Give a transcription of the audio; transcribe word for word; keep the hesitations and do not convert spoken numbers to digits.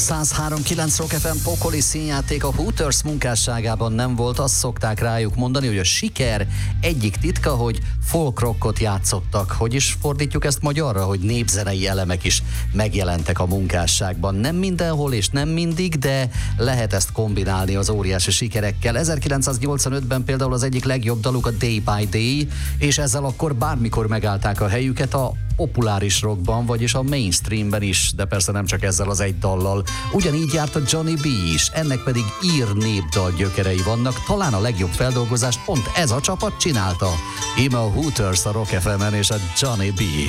száz három kilenc Rock ef em pokoli színjáték a Hooters munkásságában nem volt, azt szokták rájuk mondani, hogy a siker egyik titka, hogy folk rockot játszottak. Hogy is fordítjuk ezt magyarra, hogy népzenei elemek is megjelentek a munkásságban. Nem mindenhol és nem mindig, de lehet ezt kombinálni az óriási sikerekkel. ezerkilencszáznyolcvanötben például az egyik legjobb daluk a Day by Day, és ezzel akkor bármikor megállták a helyüket a populáris rockban, vagyis a mainstreamben is, de persze nem csak ezzel az egy dallal. Ugyanígy járt a Johnny B is, ennek pedig ír népdal gyökerei vannak, talán a legjobb feldolgozást pont ez a csapat csinálta. Íme a Hooters a Rock ef emen és a Johnny B.